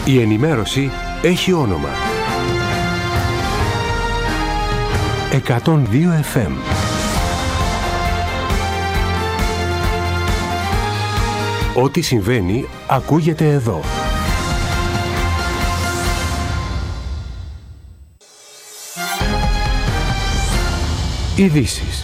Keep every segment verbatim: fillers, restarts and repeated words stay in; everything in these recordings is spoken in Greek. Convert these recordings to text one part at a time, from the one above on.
Η ενημέρωση έχει όνομα. εκατόν δύο εφ εμ. Ό,τι συμβαίνει ακούγεται εδώ. Ειδήσεις.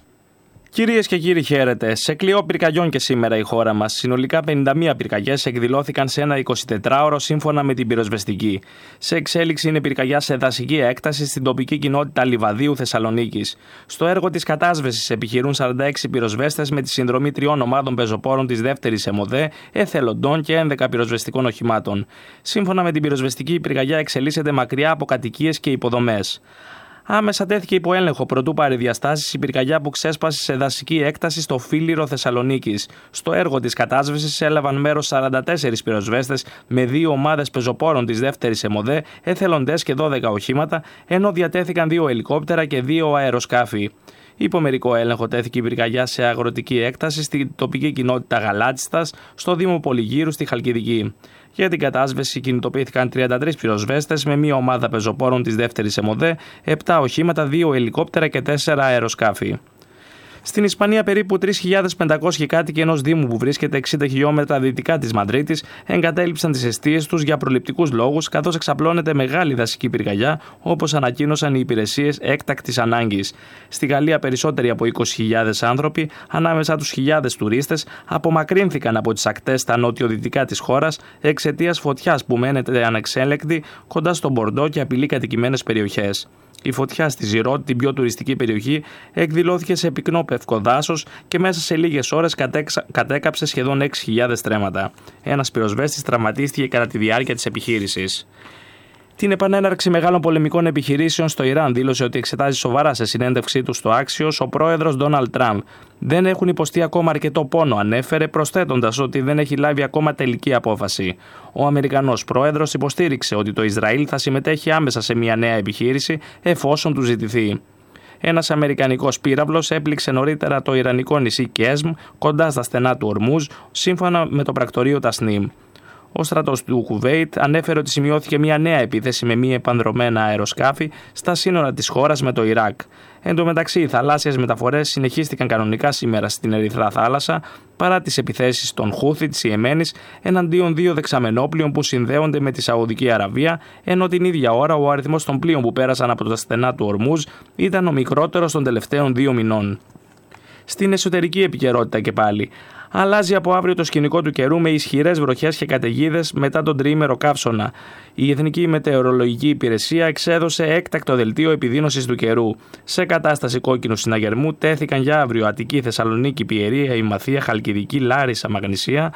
Κυρίες και κύριοι, χαίρετε. Σε κλειό πυρκαγιών και σήμερα η χώρα μας. Συνολικά πενήντα μία πυρκαγιές εκδηλώθηκαν σε ένα εικοσιτετράωρο σύμφωνα με την πυροσβεστική. Σε εξέλιξη είναι πυρκαγιά σε δασική έκταση στην τοπική κοινότητα Λιβαδίου Θεσσαλονίκης. Στο έργο της κατάσβεσης επιχειρούν σαράντα έξι πυροσβέστες με τη συνδρομή τριών ομάδων πεζοπόρων της δεύτερης ΕΜΟΔΕ, εθελοντών και έντεκα πυροσβεστικών οχημάτων. Σύμφωνα με την πυροσβεστική, η πυρκαγιά εξελίσσεται μακριά από κατοικίες και υποδομές. Άμεσα τέθηκε υπό έλεγχο προτού πάρει διαστάσεις η πυρκαγιά που ξέσπασε σε δασική έκταση στο Φίλιρο Θεσσαλονίκης. Στο έργο της κατάσβεσης έλαβαν μέρος σαράντα τέσσερις πυροσβέστες με δύο ομάδες πεζοπόρων της δεύτερης ΕΜΟΔΕ, εθελοντές και δώδεκα οχήματα, ενώ διατέθηκαν δύο ελικόπτερα και δύο αεροσκάφη. Υπό μερικό έλεγχο τέθηκε η πυρκαγιά σε αγροτική έκταση στην τοπική κοινότητα Γαλάτσιστας, στο Δήμο Πολυγύρου στη Χαλκιδική. Για την κατάσβεση κινητοποιήθηκαν τριάντα τρεις πυροσβέστες με μία ομάδα πεζοπόρων της δεύτερης ΕΜΟΔΕ, επτά οχήματα, δύο ελικόπτερα και τέσσερα αεροσκάφη. Στην Ισπανία, περίπου τρεις χιλιάδες πεντακόσιοι κάτοικοι ενός Δήμου που βρίσκεται εξήντα χιλιόμετρα δυτικά της Μαδρίτης εγκατέλειψαν τις εστίες τους για προληπτικούς λόγους, καθώς εξαπλώνεται μεγάλη δασική πυρκαγιά, όπως ανακοίνωσαν οι υπηρεσίες έκτακτης ανάγκης. Στη Γαλλία, περισσότεροι από είκοσι χιλιάδες άνθρωποι, ανάμεσα τους χιλιάδες τουρίστες, απομακρύνθηκαν από τις ακτές στα νότιο-δυτικά της χώρας εξαιτίας φωτιάς που μένεται ανεξέλεκτη κοντά στο Μπορντό και απειλεί κατοικημένες περιοχές. Η φωτιά στη Ζιρότ, την πιο τουριστική περιοχή, εκδηλώθηκε σε πυκνό πευκό δάσος και μέσα σε λίγες ώρες κατέξα... κατέκαψε σχεδόν έξι χιλιάδες τρέματα. Ένας πυροσβέστης τραυματίστηκε κατά τη διάρκεια της επιχείρησης. Την επανέναρξη μεγάλων πολεμικών επιχειρήσεων στο Ιράν δήλωσε ότι εξετάζει σοβαρά σε συνέντευξή του στο Άξιος ο πρόεδρος Ντόναλντ Τραμπ. Δεν έχουν υποστεί ακόμα αρκετό πόνο, ανέφερε, προσθέτοντας ότι δεν έχει λάβει ακόμα τελική απόφαση. Ο Αμερικανός πρόεδρος υποστήριξε ότι το Ισραήλ θα συμμετέχει άμεσα σε μια νέα επιχείρηση εφόσον του ζητηθεί. Ένας αμερικανικός πύραυλος έπληξε νωρίτερα το ιρανικό νησί Κέσμ κοντά στα στενά του Ορμούζ, σύμφωνα με το πρακτορείο Τασνίμ. Ο στρατός του Κουβέιτ ανέφερε ότι σημειώθηκε μια νέα επίθεση με μη επανδρομένα αεροσκάφη στα σύνορα της χώρας με το Ιράκ. Εν τω μεταξύ, οι θαλάσσιες μεταφορές συνεχίστηκαν κανονικά σήμερα στην Ερυθρά Θάλασσα παρά τις επιθέσεις των Χούθι της Ιεμένης εναντίον δύο δεξαμενόπλοιων που συνδέονται με τη Σαουδική Αραβία, ενώ την ίδια ώρα ο αριθμός των πλοίων που πέρασαν από τα στενά του Ορμούζ ήταν ο μικρότερος των τελευταίων δύο μηνών. Στην εσωτερική επικαιρότητα και πάλι. Αλλάζει από αύριο το σκηνικό του καιρού με ισχυρές βροχές και καταιγίδες μετά τον τριήμερο καύσωνα. Η Εθνική Μετεωρολογική Υπηρεσία εξέδωσε έκτακτο δελτίο επιδείνωσης του καιρού. Σε κατάσταση κόκκινου συναγερμού τέθηκαν για αύριο Αττική, Θεσσαλονίκη, Πιερία, Ημαθία, Χαλκιδική, Λάρισα, Μαγνησία,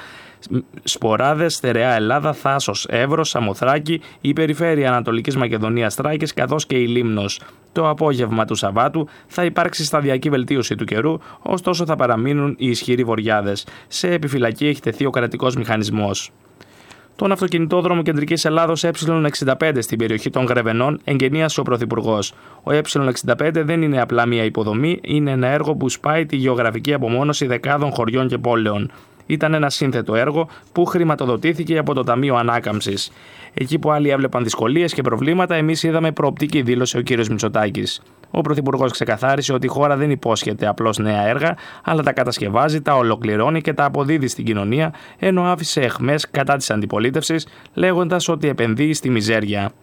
Σποράδες, Στερεά Ελλάδα, Θάσος, Εύρος, Σαμοθράκη, η περιφέρεια Ανατολικής Μακεδονίας, Θράκης καθώς και η Λίμνος. Το απόγευμα του Σαββάτου θα υπάρξει σταδιακή βελτίωση του καιρού, ωστόσο θα παραμείνουν οι ισχυροί βοριάδες. Σε επιφυλακή έχει τεθεί ο κρατικός μηχανισμός. Τον αυτοκινητόδρομο Κεντρικής Ελλάδος Ε εξήντα πέντε στην περιοχή των Γρεβενών εγγενίασε ο Πρωθυπουργός. Ο Ε εξήντα πέντε δεν είναι απλά μια υποδομή, είναι ένα έργο που σπάει τη γεωγραφική απομόνωση δεκάδων χωριών και πόλεων. Ήταν ένα σύνθετο έργο που χρηματοδοτήθηκε από το Ταμείο Ανάκαμψης. Εκεί που άλλοι έβλεπαν δυσκολίες και προβλήματα, εμείς είδαμε προοπτική, δήλωσε ο κ. Μητσοτάκης. Ο Πρωθυπουργός ξεκαθάρισε ότι η χώρα δεν υπόσχεται απλώς νέα έργα, αλλά τα κατασκευάζει, τα ολοκληρώνει και τα αποδίδει στην κοινωνία, ενώ άφησε αιχμές κατά της αντιπολίτευσης, λέγοντας ότι επενδύει στη μιζέρια.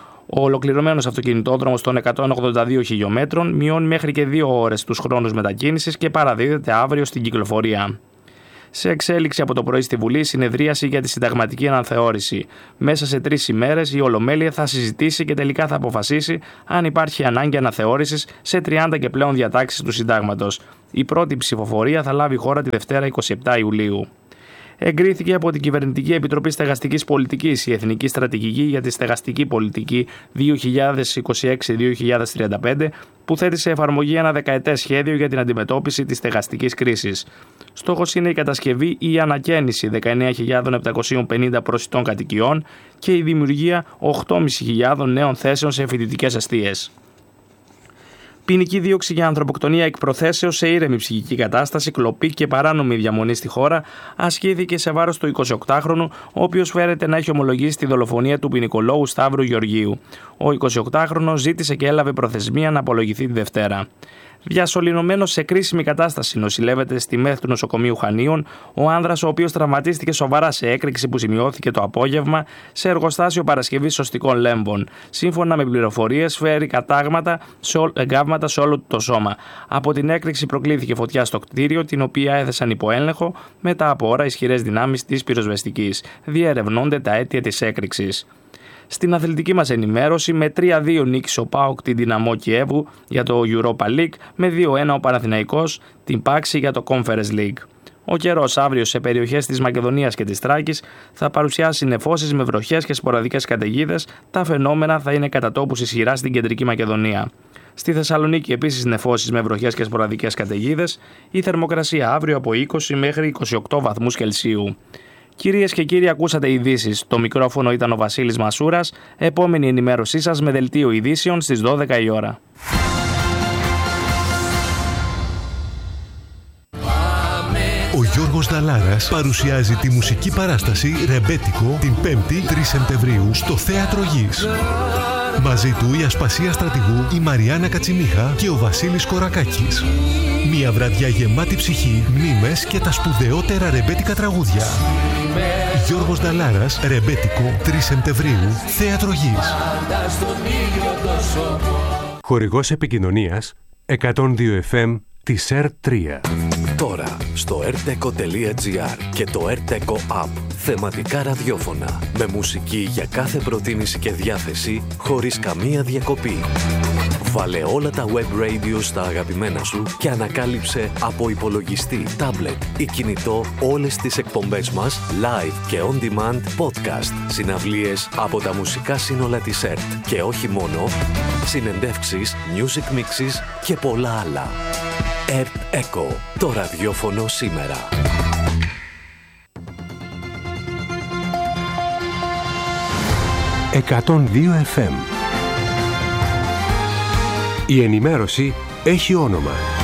Ο ολοκληρωμένος αυτοκινητόδρομος των εκατόν ογδόντα δύο χιλιόμετρων μειώνει μέχρι και δύο ώρες τους χρόνους μετακίνησης και παραδίδεται αύριο στην κυκλοφορία. Σε εξέλιξη από το πρωί στη Βουλή, συνεδρίαση για τη συνταγματική αναθεώρηση. Μέσα σε τρεις ημέρες η Ολομέλεια θα συζητήσει και τελικά θα αποφασίσει αν υπάρχει ανάγκη αναθεώρησης σε τριάντα και πλέον διατάξεις του Συντάγματος. Η πρώτη ψηφοφορία θα λάβει χώρα τη Δευτέρα εικοστή εβδόμη Ιουλίου. Εγκρίθηκε από την Κυβερνητική Επιτροπή Στεγαστικής Πολιτικής η Εθνική Στρατηγική για τη Στεγαστική Πολιτική δύο χιλιάδες είκοσι έξι με δύο χιλιάδες τριάντα πέντε, που θέτει σε εφαρμογή ένα δεκαετές σχέδιο για την αντιμετώπιση της στεγαστικής κρίσης. Στόχος είναι η κατασκευή ή η ανακαίνιση δεκαεννέα χιλιάδες επτακόσιες πενήντα προσιτών κατοικιών και η δημιουργία οκτώ χιλιάδες πεντακόσιων νέων θέσεων σε φοιτητικές εστίες. Ποινική δίωξη για ανθρωποκτονία εκ προθέσεως σε ήρεμη ψυχική κατάσταση, κλοπή και παράνομη διαμονή στη χώρα ασκήθηκε σε βάρος του εικοσιοκτάχρονου, ο οποίος φέρεται να έχει ομολογήσει τη δολοφονία του ποινικολόγου Σταύρου Γεωργίου. Ο εικοσιοκτάχρονος ζήτησε και έλαβε προθεσμία να απολογηθεί τη Δευτέρα. Διασωληνωμένος σε κρίσιμη κατάσταση νοσηλεύεται στη ΜΕΘ του νοσοκομείου Χανίων ο άνδρας, ο οποίος τραυματίστηκε σοβαρά σε έκρηξη που σημειώθηκε το απόγευμα σε εργοστάσιο παρασκευής σωστικών λέμβων. Σύμφωνα με πληροφορίες, φέρει κατάγματα σε, ό, εγκάβματα σε όλο το σώμα. Από την έκρηξη προκλήθηκε φωτιά στο κτίριο, την οποία έθεσαν υπό έλεγχο μετά από ώρα ισχυρές δυνάμεις της πυροσβεστικής. Διερευνώνται τα αίτια της έκρηξης. Στην αθλητική μας ενημέρωση, με τρία δύο νίκησε ο ΠΑΟΚ την Δυναμό Κιέβου για το Europa League, με δύο ένα ο Παναθηναϊκός την Πάξη για το Conference League. Ο καιρός αύριο σε περιοχές της Μακεδονίας και της Θράκης θα παρουσιάσει νεφώσεις με βροχές και σποραδικές καταιγίδες. Τα φαινόμενα θα είναι κατά τόπους ισχυρά στην κεντρική Μακεδονία. Στη Θεσσαλονίκη επίσης νεφώσεις με βροχές και σποραδικές καταιγίδες. Η θερμοκρασία αύριο από είκοσι μέχρι είκοσι οκτώ βαθμούς Κελσίου. Κυρίες και κύριοι, ακούσατε ειδήσεις. Το μικρόφωνο ήταν ο Βασίλης Μασούρας. Επόμενη ενημέρωσή σας με δελτίο ειδήσεων στις δώδεκα η ώρα. Ο Γιώργος Δαλάρας παρουσιάζει τη μουσική παράσταση «Ρεμπέτικο» την πέμπτη τρεις Σεπτεμβρίου στο Θέατρο Γης. Μαζί του η Ασπασία Στρατηγού, η Μαριάννα Κατσιμίχα και ο Βασίλης Κορακάκης. Μια βραδιά γεμάτη ψυχή, μνήμες και τα σπουδαιότερα ρεμπέτικα τραγούδια. Γιώργος Δαλάρας, Ρεμπέτικο, τρεις Σεπτεμβρίου, Θέατρο Γης. Χορηγός επικοινωνίας εκατόν δύο εφ εμ της ΕΡΤ τρία. Τώρα στο erteco τελεία gr και το erteco App. Θεματικά ραδιόφωνα με μουσική για κάθε προτίμηση και διάθεση χωρίς καμία διακοπή. Βάλε όλα τα web radio στα αγαπημένα σου και ανακάλυψε από υπολογιστή, tablet ή κινητό όλες τις εκπομπές μας live και on demand podcast, συναυλίες από τα μουσικά σύνολα της ΕΡΤ και όχι μόνο, συνεντεύξεις, music mixes και πολλά άλλα. ΕΡΤ Echo, το ραδιόφωνο σήμερα. εκατόν δύο εφ εμ. Η ενημέρωση έχει όνομα.